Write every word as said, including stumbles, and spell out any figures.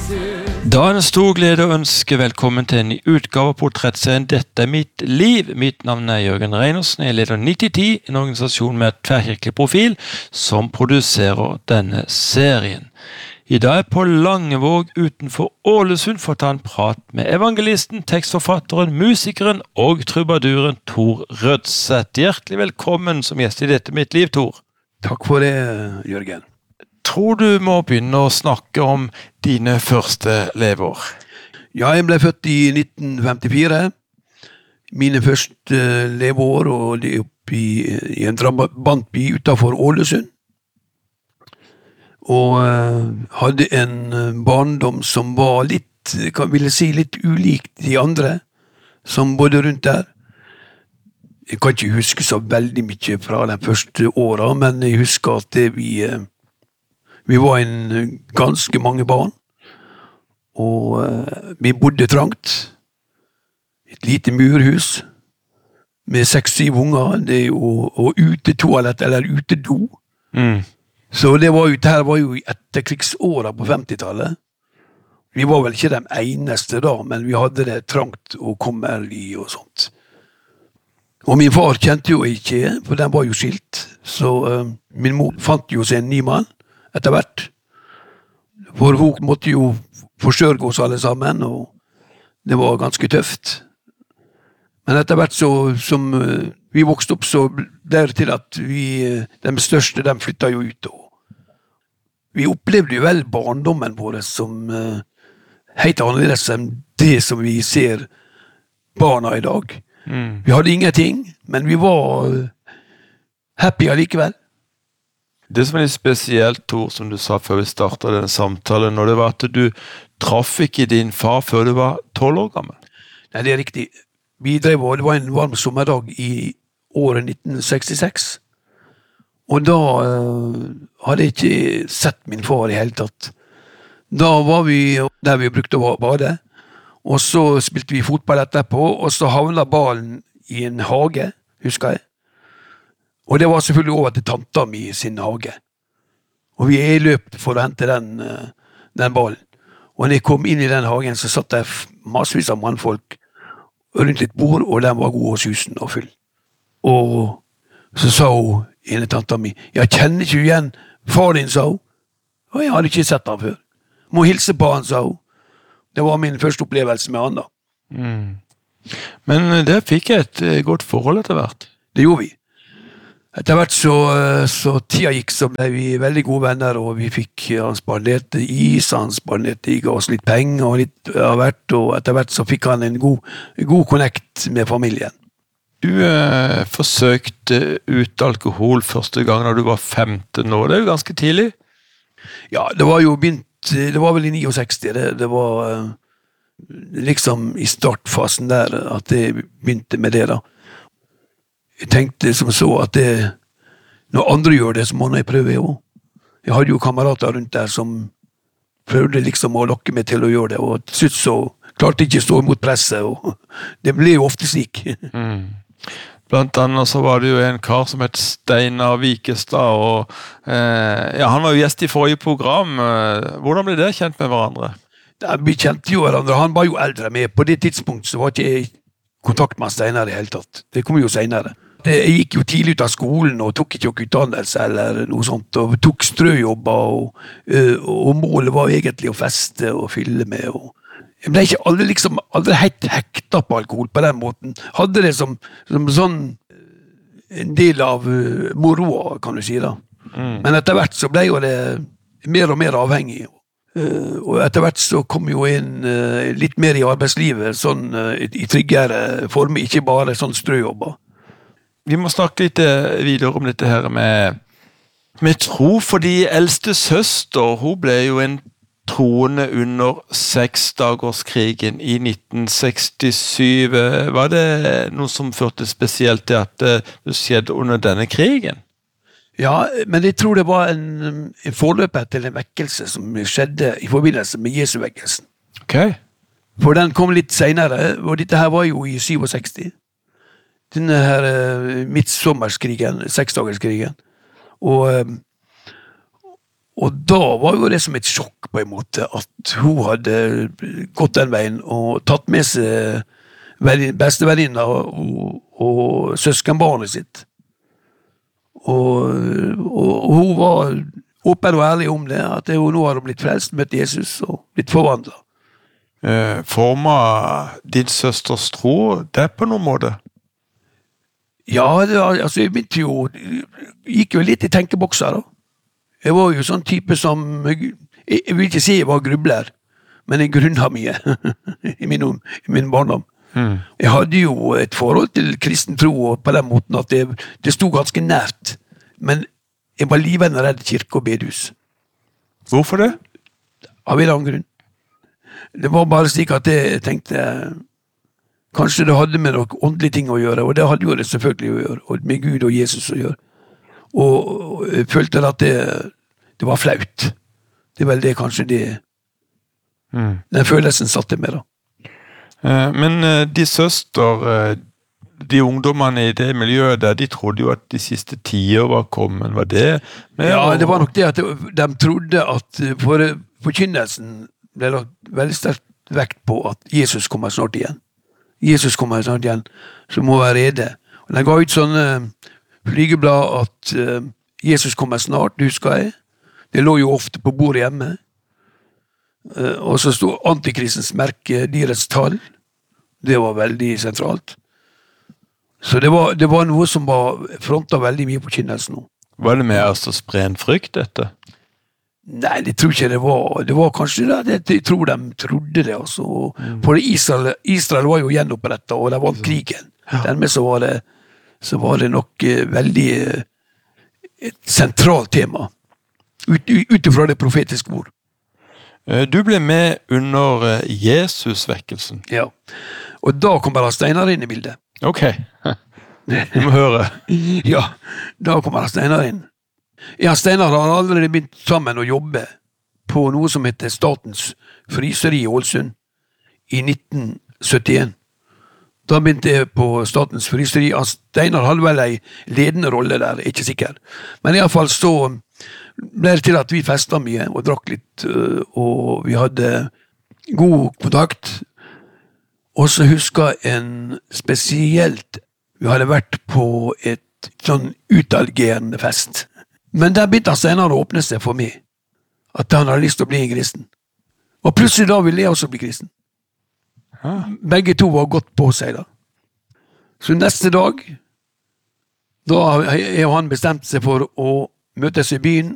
Da er det en stor glede å ønske velkommen til en ny utgave av portrettserien Dette er mitt liv. Mitt navn er Jørgen Reinersen, jeg leder nitti ti, en organisasjon med et tverrkirkelig profil som produserer denne serien. I dag er jeg på Langevåg utenfor Ålesund for å ta en prat med evangelisten, tekstforfatteren, musikeren og trubaduren Tor Rødseth. Hjertelig velkommen som gjest i Dette er mitt liv, Tor. Takk for det, Jørgen. Tror du må begynne å snakke om dine første leveår? Ja, jeg ble født i nitten femtifire. Mine første leveår, og det oppe i, i en drabantby utenfor Ålesund. Og uh, hadde en barndom som var litt, kan ville si, litt ulik de andre, som bodde rundt der. Jeg kan ikke huske så veldig mye fra de første åra, men jeg husker at det vi... Uh, Vi var en ganske mange barn, og uh, vi bodde trangt. Et lite murhus med seks-syv unger, det er jo, og utetoalett eller utedo. Mm. Så det var jo, det her var jo etterkrigsåra på femtitallet. Vi var vel ikke de eneste da, men vi hadde det trangt og kummerlig og sånt. Og min far kjente jo ikke, for den var jo skilt, så uh, min mor fant jo seg en ny mann etter hvert. For hun måtte jo forsørge oss alle sammen, og det var ganske tøft. Men etter hvert så, som vi vokste opp, så ble det til at vi, de største, de flyttet jo ut. Og vi opplevde jo vel barndommen vår som uh, helt annerledes enn det som vi ser barna i dag. Mm. Vi hadde ingenting, men vi var uh, happy allikevel. Det som er litt spesielt, Tor, som du sa før vi startet denne samtalen, når det var at du traff ikke din far før du var tolv år gammel. Nei, det er riktig. Vi drev, og det var en varm sommerdag i året nitten sekstiseks. Og da uh, hadde jeg ikke sett min far i hele tatt. Da var vi der vi brukte å bade, og så spilte vi fotball etterpå, og så havna ballen i en hage, husker jeg. Og det var selvfølgelig over til tanta mi sin hage. Og vi er løpt for å hente den, den ballen. Og når jeg kom inn i den hagen, så satt der massevis av mannfolk rundt et bord, og den var god og susen og full. Og så sa hun, ene tanta mi, jeg kjenner ikke igjen far din, sa hun. Og jeg hadde ikke sett han før. Må hilse på han, sa hun. Det var min første opplevelse med han da. Mm. Men det fikk jeg et godt forhold etter hvert. Det gjorde vi. Etter hvert så, så tida gikk, så ble vi veldig gode venner, og vi fikk, han spanderte is, han spanderte i oss litt penger og litt av hvert, og etter hvert så fikk han en god, god connect med familien. Du eh, forsøkte ut alkohol første gang da du var femten år, det er jo ganske tidlig. Ja, det var jo begynt, det var vel i sekstini, det, det var eh, liksom i startfasen der at det begynte med det da. Jeg tenkte som så at det, når andre gjør det, så må jeg prøve jo. Jeg hadde jo kamerater rundt der som prøvde liksom å lokke meg til å gjøre det, og til slutt så klarte jeg ikke å stå imot presset, og det ble jo ofte slik. Mm. Blant annet så var det jo en kar som het Steinar Vikestad, og eh, ja, han var jo gjest i forrige program. Hvordan ble dere kjent med hverandre? Ja, vi kjente jo hverandre, han var jo eldre med. På det tidspunkt så var ikke jeg i kontakt med Steinar i hele tatt. Det kom jo senere. Jeg gikk jo tidlig ut av skolen og tok ikke noe utdannelse eller noe sånt, og tok strøjobber, og, og målet var egentlig å feste og fylle med. Og jeg ble ikke aldri, liksom, aldri helt hekta på alkohol på den måten. Hadde det som, som sånn en del av uh, moroa, kan du si da. Mm. Men etter hvert så ble jo det mer og mer avhengig. Uh, og etter hvert så kom jo inn uh, litt mer i arbeidslivet, sånn uh, i, i tryggere form, ikke bare sånn strøjobber. Vi må snakke litt videre om dette her med, med tro, fordi eldste søster, hun ble jo en troende under seksdagerskrigen i nitten sekstisju. Var det noe som førte spesielt til at det skjedde under denne krigen? Ja, men jeg tror det var en, en forløper til en vekkelse som skjedde i forbindelse med Jesu vekkelsen. Ok. For den kom litt senere, og dette her var jo i sekstisju. Denne her uh, midtsommerskrigen, seksdagerskrigen. Og, uh, Og da var jo det som et sjokk på en måte, at hun hadde gått den veien og tatt med seg bestevenninna og, og søskenbarnet sitt. Og, og, og hun var åpen og ærlig om det, at hun nå har blitt frelst, møtt Jesus og blitt forvandlet. Eh, forma din søsters tro det på noen måte? Ja, det var, altså jeg begynte jo, gikk jo litt i tenkebokser da. Jeg var jo sånn type som, jeg, jeg vil ikke si jeg var grubler, men jeg grunnet mye i min, i min barndom. Mm. Jeg hadde jo et forhold til kristen tro på den måten at det, det stod ganske nært, men jeg var livet redd kirke og bedhus. Hvorfor det? Av en annen grunn. Det var bare slik at jeg tenkte, kanskje det hadde med noen åndelige ting å gjøre, og det hadde jo det selvfølgelig å gjøre, og med Gud og Jesus å gjøre. Og jeg følte at det, det var flaut. Det er vel det kanskje det, mm. den følelsen satte med da. Men de søster, de ungdommene i det miljøet der, de trodde jo at de siste tiår var kommet, var det? Med, ja, og... det var nok det at de trodde at for forkynnelsen ble lagt veldig sterkt vekt på at Jesus kommer snart igjen. Jesus kommer snart igjen, så må være rede. Og de ga ut sånne flygeblad at uh, Jesus kommer snart, husker jeg. Det lå jo ofte på bordet hjemme. Uh, og så stod antikristens merke, dyrets tall. Det var veldig sentralt. Så det var, det var noe som var frontet veldig mye på kynnelsen nå. Var det med altså å spre en frykt, dette? Nei, det tror ikke det var. Det var kanskje det, jeg tror de trodde det, altså. Mm. For Israel, Israel var jo gjenopprettet, og det var krigen. Ja. Dermed så var det, så var det nok uh, veldig uh, et sentralt tema, ut, utifra det profetiske ord. Du ble med under Jesus-vekkelsen. Ja, og da kommer Steinar inn i bildet. Ok, du må høre. Ja, da kommer Steinar inn. Ja, Steinar har allerede begynt sammen å jobbe på noe som heter Statens Fryseri i Ålesund i nitten syttien. Da begynte jeg på Statens Fryseri. Steinar hadde vel en ledende rolle der, jeg er ikke sikker. Men i alle fall så ble det til at vi festet mye og drakk litt, og vi hadde god kontakt. Og så husker jeg en spesielt, vi hadde vært på et sånn utagerende fest. Men der begynte Steinar å åpne seg for meg, at han hadde lyst til å bli en kristen. Og plutselig da ville jeg også bli kristen. Begge to var godt på seg da. Så neste dag, da har han bestemt seg for å møtes i byen